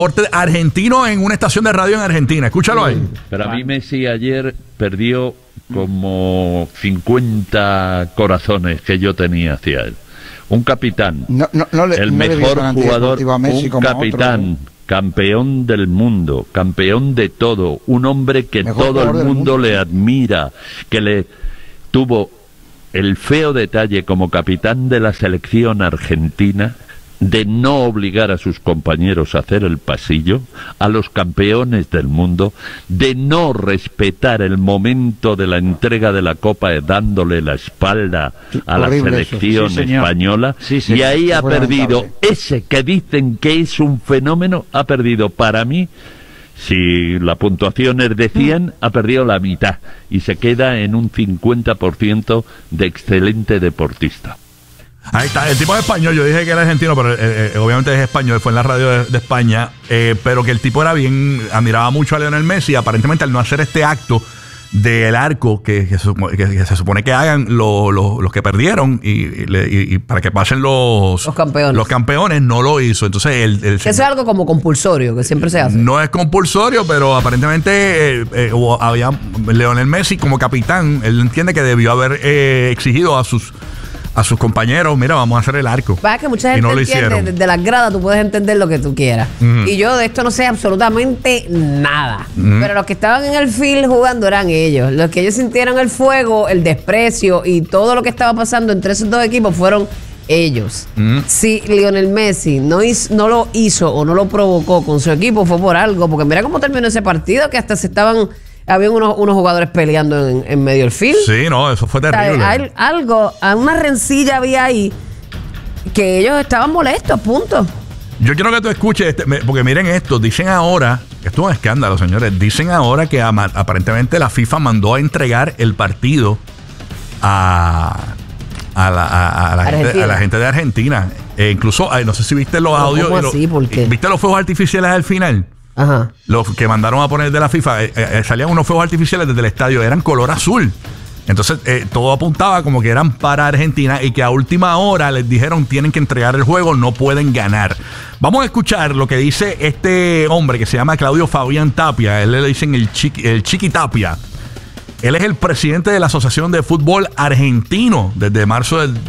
argentino en una estación de radio en Argentina. Escúchalo ahí. Pero a mí Messi ayer perdió como 50 corazones que yo tenía hacia él. Un capitán, el mejor jugador, un capitán, campeón del mundo, campeón de todo, un hombre que todo el mundo le admira, que le tuvo el feo detalle como capitán de la selección argentina de no obligar a sus compañeros a hacer el pasillo, a los campeones del mundo, de no respetar el momento de la entrega de la copa dándole la espalda a la selección española, y ahí ha perdido ese que dicen que es un fenómeno, ha perdido para mí, si la puntuación es de 100, ha perdido la mitad y se queda en un 50% de excelente deportista. Ahí está, el tipo es español, yo dije que era argentino, pero obviamente es español, fue en la radio de España, pero que el tipo era bien, admiraba mucho a Lionel Messi, aparentemente al no hacer este acto del arco que se supone que hagan los que perdieron y para que pasen los campeones, no lo hizo. Entonces eso es algo como compulsorio, que siempre se hace. No es compulsorio, pero aparentemente había Lionel Messi como capitán, él entiende que debió haber exigido a sus compañeros, mira, vamos a hacer el arco. Va, que mucha gente entiende, desde las gradas tú puedes entender lo que tú quieras. Y yo de esto no sé absolutamente nada. Pero los que estaban en el field jugando eran ellos. Los que ellos sintieron el fuego, el desprecio y todo lo que estaba pasando entre esos dos equipos fueron ellos. Si Lionel Messi no lo hizo o no lo provocó con su equipo, fue por algo. Porque mira cómo terminó ese partido, que hasta habían unos jugadores peleando en medio del field. Sí, no, eso fue terrible. Una rencilla había ahí que ellos estaban molestos, punto. Yo quiero que tú escuches, porque miren esto, dicen ahora, esto es un escándalo, señores, dicen ahora que aparentemente la FIFA mandó a entregar el partido a la gente de Argentina. Incluso, no sé si viste los audios. ¿Cómo así? ¿Por qué? ¿Viste los fuegos artificiales al final? Ajá. Los que mandaron a poner de la FIFA, salían unos fuegos artificiales desde el estadio, eran color azul. Entonces todo apuntaba como que eran para Argentina y que a última hora les dijeron tienen que entregar el juego, no pueden ganar. Vamos a escuchar lo que dice este hombre que se llama Claudio Fabián Tapia. Él le dicen el Chiqui Tapia. Él es el presidente de la Asociación de Fútbol Argentino desde marzo del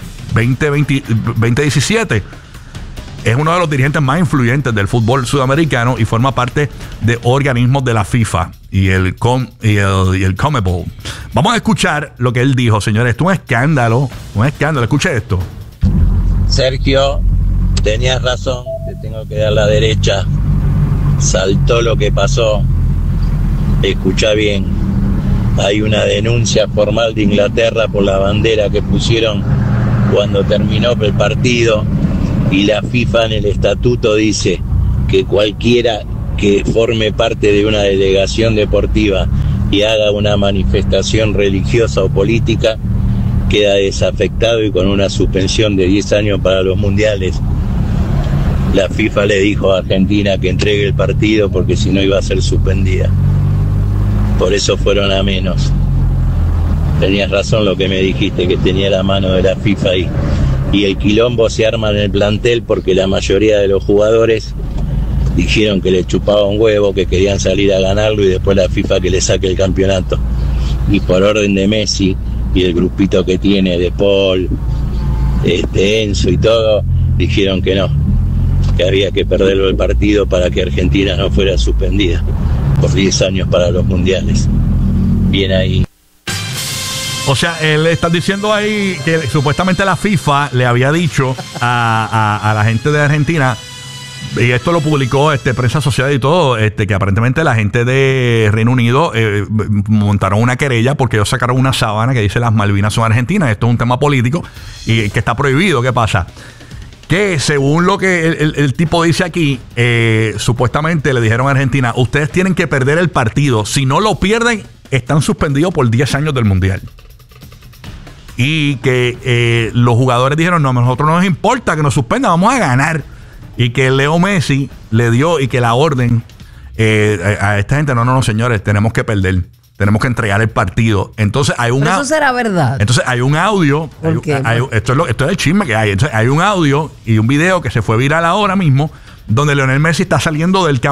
2017. Es uno de los dirigentes más influyentes del fútbol sudamericano y forma parte de organismos de la FIFA y el CONMEBOL. Vamos a escuchar lo que él dijo, señores. Esto es un escándalo. Escuche esto. Sergio, tenías razón, te tengo que dar la derecha. Saltó lo que pasó. Escucha bien. Hay una denuncia formal de Inglaterra por la bandera que pusieron cuando terminó el partido. Y la FIFA en el estatuto dice que cualquiera que forme parte de una delegación deportiva y haga una manifestación religiosa o política queda desafectado y con una suspensión de 10 años para los mundiales. La FIFA le dijo a Argentina que entregue el partido porque si no iba a ser suspendida. Por eso fueron a menos. Tenías razón lo que me dijiste, que tenía la mano de la FIFA ahí. Y el quilombo se arma en el plantel porque la mayoría de los jugadores dijeron que le chupaba un huevo, que querían salir a ganarlo y después la FIFA que le saque el campeonato. Y por orden de Messi y el grupito que tiene de Paul, Enzo y todo, dijeron que no, que había que perderlo el partido para que Argentina no fuera suspendida por 10 años para los mundiales. Bien ahí. O sea, él está diciendo ahí que supuestamente la FIFA le había dicho a la gente de Argentina, y esto lo publicó prensa asociada y todo, que aparentemente la gente de Reino Unido montaron una querella porque ellos sacaron una sábana que dice las Malvinas son argentinas. Esto es un tema político y que está prohibido. ¿Qué pasa? Que según lo que el tipo dice aquí, supuestamente le dijeron a Argentina, ustedes tienen que perder el partido. Si no lo pierden, están suspendidos por 10 años del Mundial. Y que los jugadores dijeron, no, a nosotros no nos importa que nos suspendan, vamos a ganar. Y que Leo Messi le dio y que la orden a esta gente, no, señores, tenemos que perder. Tenemos que entregar el partido. Entonces hay un... ¿Eso será verdad? Entonces hay un audio. Esto es el chisme que hay. Entonces hay un audio y un video que se fue viral ahora mismo donde Lionel Messi está saliendo del